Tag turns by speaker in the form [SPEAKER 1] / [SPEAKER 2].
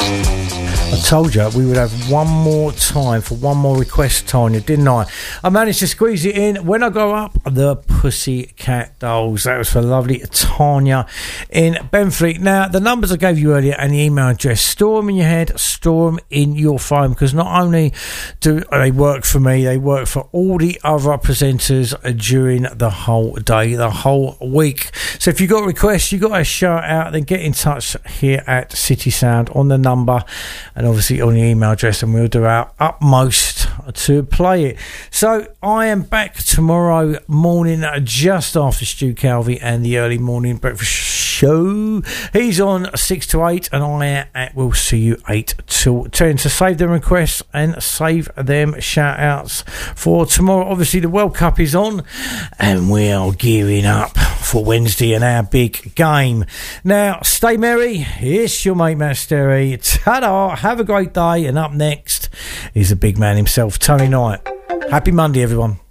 [SPEAKER 1] I told you we would have one more time for one more request, Tanya, didn't I? I managed to squeeze it in. When I Grow Up, the Pussycat Dolls. That was for lovely Tanya in Benfleet. Now, the numbers I gave you earlier and the email address, store them in your head, store them in your phone, because not only do they work for me, they work for all the other presenters during the whole day, the whole week. So if you've got requests, you've got a shout out, then get in touch here at City Sound on the number and obviously on the email address, and we'll do our utmost to play it. So I am back tomorrow morning just after Stu Calvi and the early morning breakfast show. He's on 6 to 8 and I will see you 8 till 10. So save them requests and save them shout outs for tomorrow. Obviously the World Cup is on and we are gearing up for Wednesday and our big game. Now stay merry. It's your mate Matt Sterry. Ta-da, have a great day, and up next is the big man himself, Tony Knight. Happy Monday, everyone.